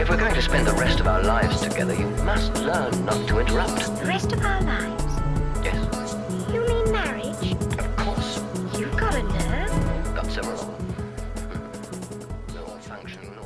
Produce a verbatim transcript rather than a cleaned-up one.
If we're going to spend the rest of our lives together, you must learn not to interrupt. The rest of our lives?